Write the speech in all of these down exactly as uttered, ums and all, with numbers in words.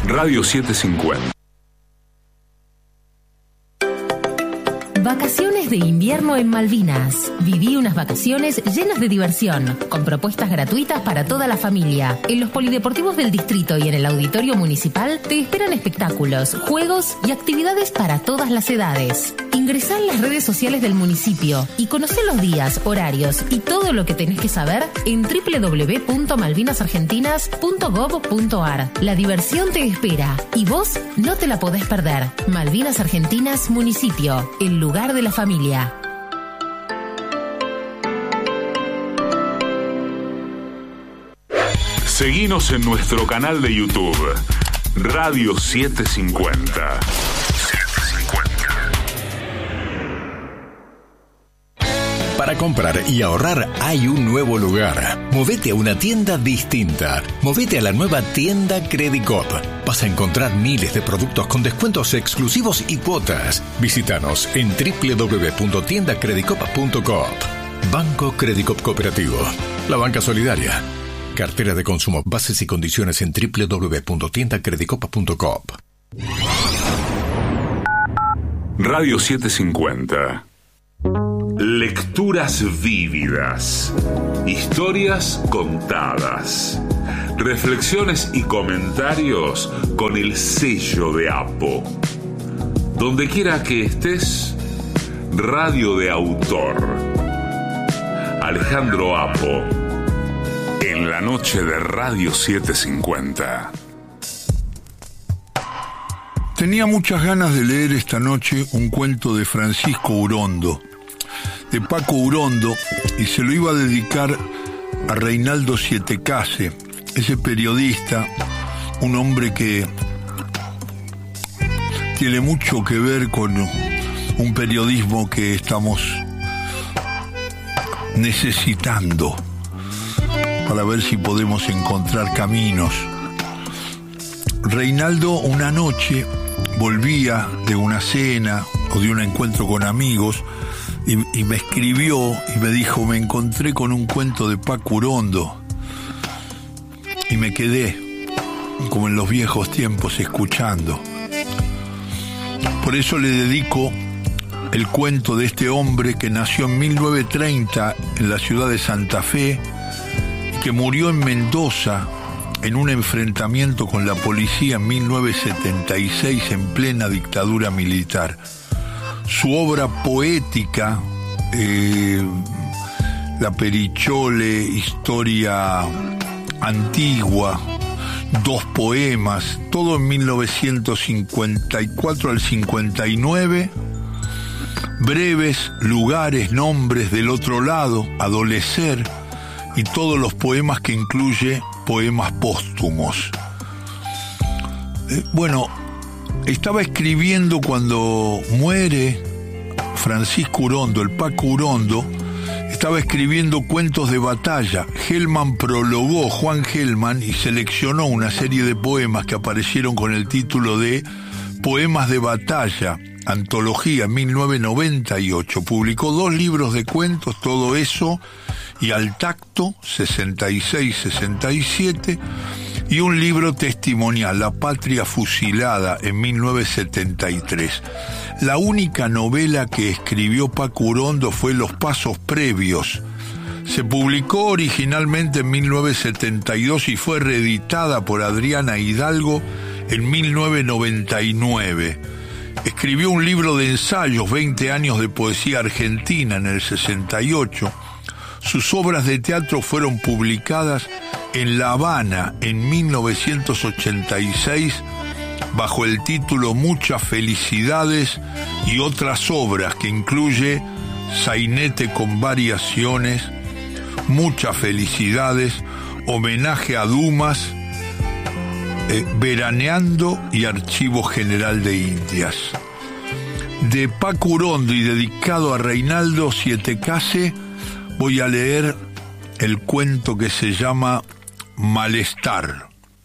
Radio setecientos cincuenta. Vacaciones de invierno en Malvinas. Viví unas vacaciones llenas de diversión, con propuestas gratuitas para toda la familia. En los polideportivos del distrito y en el auditorio municipal te esperan espectáculos, juegos y actividades para todas las edades. Ingresá en las redes sociales del municipio y conocé los días, horarios y todo lo que tenés que saber en doble u doble u doble u punto malvinas argentinas punto gob punto ar. La diversión te espera y vos no te la podés perder. Malvinas Argentinas Municipio, el lugar de la familia. Seguinos en nuestro canal de YouTube, Radio setecientos cincuenta. Para comprar y ahorrar hay un nuevo lugar. Movete a una tienda distinta. Movete a la nueva tienda Credicop. Vas a encontrar miles de productos con descuentos exclusivos y cuotas. Visítanos en doble u doble u doble u punto tienda credicop punto coop. Banco Credicop Cooperativo. La banca solidaria. Cartera de consumo. Bases y condiciones en doble u doble u doble u punto tienda credicop punto coop. Radio setecientos cincuenta. Lecturas vívidas, historias contadas, reflexiones y comentarios con el sello de Apo. Donde quiera que estés, radio de autor. Alejandro Apo, en la noche de Radio setecientos cincuenta. Tenía muchas ganas de leer esta noche un cuento de Francisco Urondo, de Paco Urondo, y se lo iba a dedicar a Reinaldo Sietecase, ese periodista, un hombre que tiene mucho que ver con un periodismo que estamos necesitando para ver si podemos encontrar caminos. Reinaldo una noche volvía de una cena o de un encuentro con amigos y, y me escribió y me dijo: me encontré con un cuento de Paco Urondo, y me quedé como en los viejos tiempos escuchando. Por eso le dedico el cuento de este hombre que nació en mil novecientos treinta en la ciudad de Santa Fe y que murió en Mendoza en un enfrentamiento con la policía en mil novecientos setenta y seis en plena dictadura militar. Su obra poética, eh, La Perichole, Historia Antigua, dos poemas, todo en mil novecientos cincuenta y cuatro al cincuenta y nueve, Breves, Lugares, Nombres, Del Otro Lado, Adolecer, y todos los poemas que incluye poemas póstumos. Eh, bueno, estaba escribiendo cuando muere Francisco Urondo, el Paco Urondo, estaba escribiendo cuentos de batalla. Hellman prologó, Juan Hellman, y seleccionó una serie de poemas que aparecieron con el título de Poemas de Batalla, antología, en mil novecientos noventa y ocho. Publicó dos libros de cuentos, Todo Eso y Al Tacto, sesenta y seis sesenta y siete, y un libro testimonial, La Patria Fusilada, en mil novecientos setenta y tres. La única novela que escribió Paco Urondo fue Los Pasos Previos. Se publicó originalmente en mil novecientos setenta y dos y fue reeditada por Adriana Hidalgo en mil novecientos noventa y nueve. Escribió un libro de ensayos, veinte años de poesía argentina, en el sesenta y ocho. Sus obras de teatro fueron publicadas en La Habana en mil novecientos ochenta y seis bajo el título Muchas Felicidades y otras obras, que incluye Sainete con variaciones, Muchas Felicidades, Homenaje a Dumas, eh, Veraneando y Archivo General de Indias. De Paco Urondo y dedicado a Reinaldo Sietecase, voy a leer el cuento que se llama Malestar.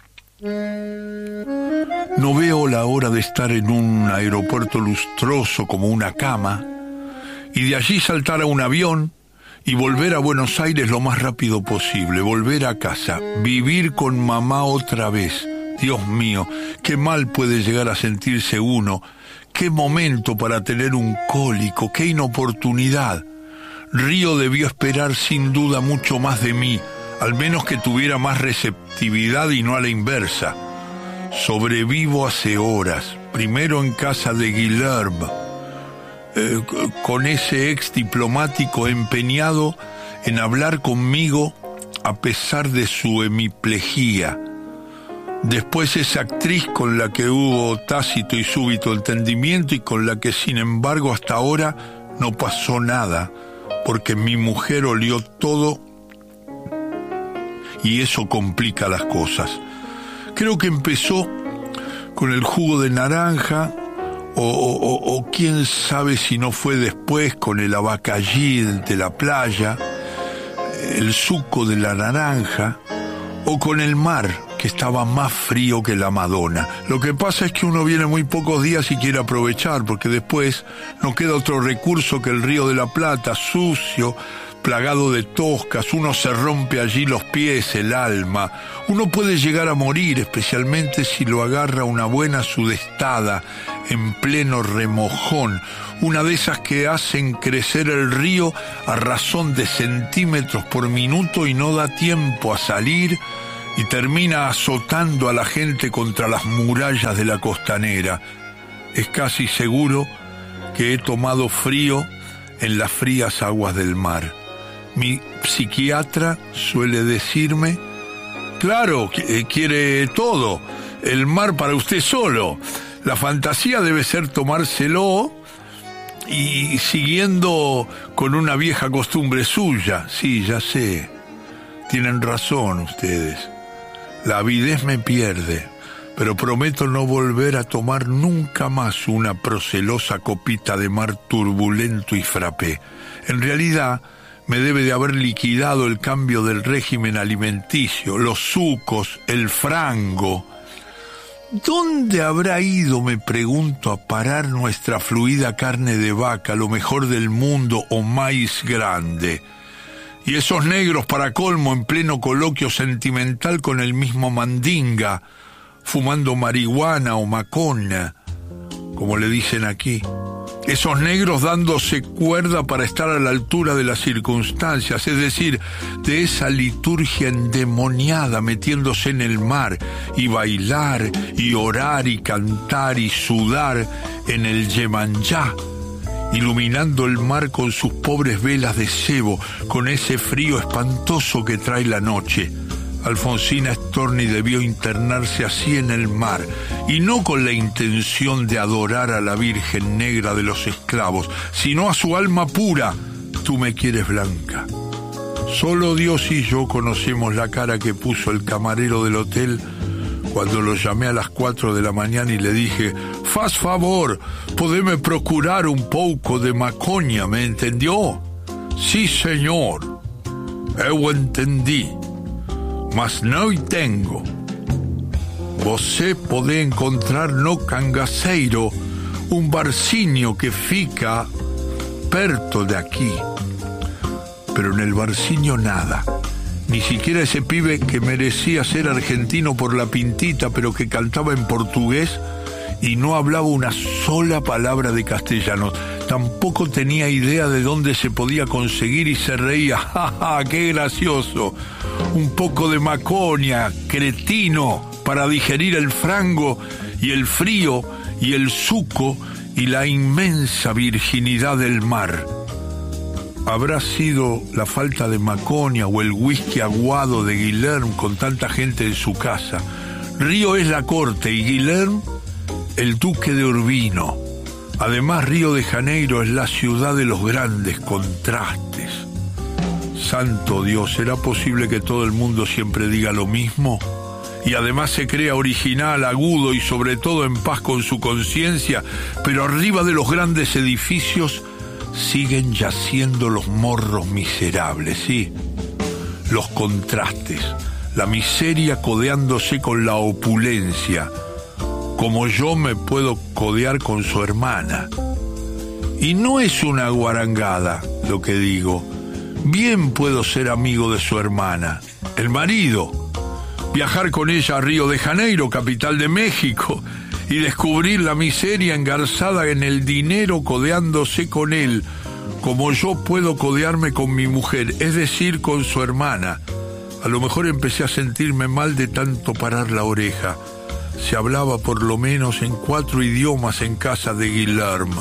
No veo la hora de estar en un aeropuerto lustroso como una cama y de allí saltar a un avión y volver a Buenos Aires lo más rápido posible, volver a casa, vivir con mamá otra vez, Dios mío, qué mal puede llegar a sentirse uno, qué momento para tener un cólico, qué inoportunidad. Río debió esperar sin duda mucho más de mí, al menos que tuviera más receptividad y no a la inversa. Sobrevivo hace horas, primero en casa de Guillermo, eh, con ese ex diplomático empeñado en hablar conmigo a pesar de su hemiplejía. Después esa actriz con la que hubo tácito y súbito entendimiento y con la que sin embargo hasta ahora no pasó nada, porque mi mujer olió todo y eso complica las cosas. Creo que empezó con el jugo de naranja o, o, o quién sabe si no fue después con el abacallí de la playa, el suco de la naranja o con el mar, que estaba más frío que la Madonna. Lo que pasa es que uno viene muy pocos días y quiere aprovechar, porque después no queda otro recurso que el Río de la Plata, sucio, plagado de toscas. Uno se rompe allí los pies, el alma. Uno puede llegar a morir, especialmente si lo agarra una buena sudestada en pleno remojón, una de esas que hacen crecer el río a razón de centímetros por minuto y no da tiempo a salir y termina azotando a la gente contra las murallas de la costanera. Es casi seguro que he tomado frío en las frías aguas del mar. Mi psiquiatra suele decirme: claro, quiere todo, el mar para usted solo. La fantasía debe ser tomárselo y siguiendo con una vieja costumbre suya. Sí, ya sé, tienen razón ustedes. La avidez me pierde, pero prometo no volver a tomar nunca más una procelosa copita de mar turbulento y frappé. En realidad, me debe de haber liquidado el cambio del régimen alimenticio, los sucos, el frango. ¿Dónde habrá ido, me pregunto, a parar nuestra fluida carne de vaca, lo mejor del mundo, o maíz grande? Y esos negros, para colmo, en pleno coloquio sentimental con el mismo mandinga, fumando marihuana o macona, como le dicen aquí. Esos negros dándose cuerda para estar a la altura de las circunstancias, es decir, de esa liturgia endemoniada metiéndose en el mar, y bailar, y orar, y cantar, y sudar en el Yemanjá, iluminando el mar con sus pobres velas de cebo, con ese frío espantoso que trae la noche. Alfonsina Storni debió internarse así en el mar, y no con la intención de adorar a la Virgen Negra de los esclavos, sino a su alma pura. Tú me quieres blanca. Solo Dios y yo conocemos la cara que puso el camarero del hotel cuando lo llamé a las cuatro de la mañana y le dije: «Faz favor, podeme procurar un pouco de maconha, ¿me entendió?» «Sí, señor, eu entendí, mas não tengo. Você pode encontrar no Cangaceiro un barcinho que fica perto de aquí». Pero en el barcinho nada. Ni siquiera ese pibe que merecía ser argentino por la pintita, pero que cantaba en portugués y no hablaba una sola palabra de castellano. Tampoco tenía idea de dónde se podía conseguir y se reía. ¡Ja, ja! ¡Qué gracioso! Un poco de maconia, cretino, para digerir el frango y el frío y el suco y la inmensa virginidad del mar. ¿Habrá sido la falta de maconia o el whisky aguado de Guillermo con tanta gente en su casa? Río es la corte y Guillermo el duque de Urbino. Además, Río de Janeiro es la ciudad de los grandes contrastes. Santo Dios, ¿será posible que todo el mundo siempre diga lo mismo? Y además se crea original, agudo y sobre todo en paz con su conciencia, pero arriba de los grandes edificios siguen yaciendo los morros miserables, sí, los contrastes, la miseria codeándose con la opulencia, como yo me puedo codear con su hermana. Y no es una guarangada lo que digo, bien puedo ser amigo de su hermana, el marido, viajar con ella a Río de Janeiro, capital de México, y descubrir la miseria engarzada en el dinero codeándose con él, como yo puedo codearme con mi mujer, es decir, con su hermana. A lo mejor empecé a sentirme mal de tanto parar la oreja. Se hablaba por lo menos en cuatro idiomas en casa de Guillermo.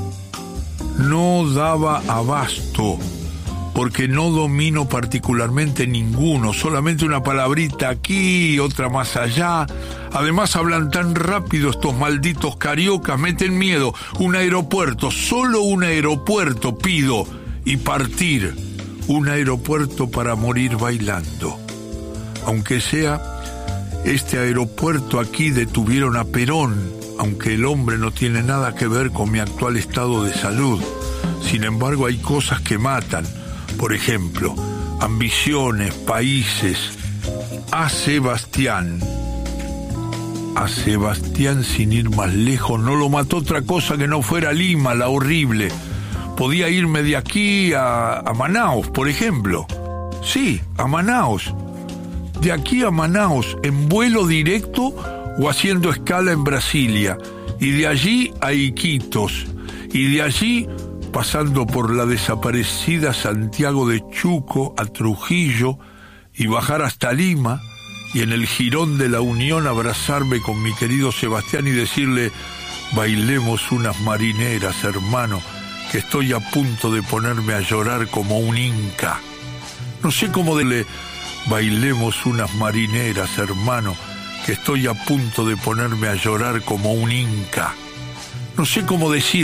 No daba abasto, porque no domino particularmente ninguno, solamente una palabrita aquí y otra más allá. Además hablan tan rápido estos malditos cariocas, meten miedo. Un aeropuerto, solo un aeropuerto pido, y partir. Un aeropuerto para morir bailando. Aunque sea este aeropuerto, aquí detuvieron a Perón, aunque el hombre no tiene nada que ver con mi actual estado de salud. Sin embargo, hay cosas que matan. Por ejemplo, ambiciones, países. A Sebastián. A Sebastián, sin ir más lejos, no lo mató otra cosa que no fuera Lima, la horrible. Podía irme de aquí a, a Manaos, por ejemplo. Sí, a Manaos. De aquí a Manaos, en vuelo directo o haciendo escala en Brasilia. Y de allí a Iquitos. Y de allí pasando por la desaparecida Santiago de Chuco a Trujillo y bajar hasta Lima, y en el jirón de la Unión abrazarme con mi querido Sebastián y decirle: bailemos unas marineras, hermano, que estoy a punto de ponerme a llorar como un inca. No sé cómo decirle: bailemos unas marineras, hermano, que estoy a punto de ponerme a llorar como un inca. No sé cómo decir